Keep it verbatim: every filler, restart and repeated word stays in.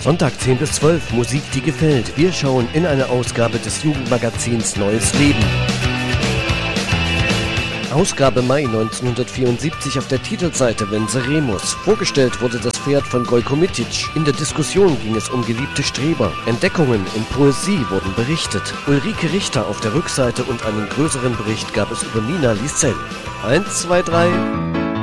Sonntag zehn bis zwölf, Musik, die gefällt. Wir schauen in eine Ausgabe des Jugendmagazins Neues Leben. Ausgabe Mai neunzehnhundertvierundsiebzig auf der Titelseite Venceremus. Vorgestellt wurde das Pferd von Gojko Mitic. In der Diskussion ging es um geliebte Streber. Entdeckungen in Poesie wurden berichtet. Ulrike Richter auf der Rückseite und einen größeren Bericht gab es über Nina Liscell. Eins, zwei, drei...